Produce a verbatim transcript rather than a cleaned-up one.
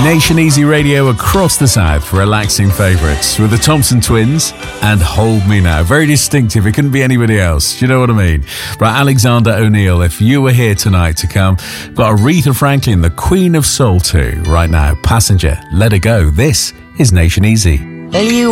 Nation Easy Radio across the South for relaxing favourites with the Thompson Twins and Hold Me Now. Very distinctive. It couldn't be anybody else. Do you know what I mean? Right, Alexander O'Neill, if you were here tonight to come, got Aretha Franklin, the Queen of Soul too. Right now, Passenger, Let It Go. This is Nation Easy. Well, you